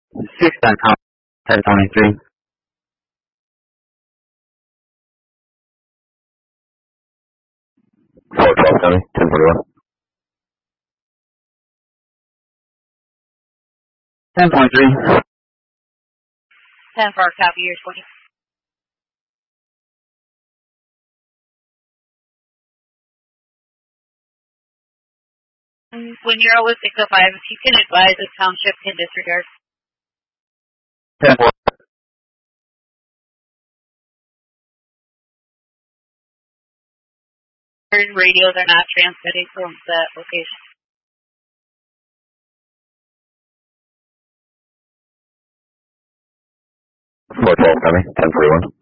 6.com, 1023. 412, County, 1041. 10.3. 10 for copy, year 20. When you're over 605, if you can advise the township can disregard. 10.4. Certain radios are not transmitting from that location. 412, County, 1041.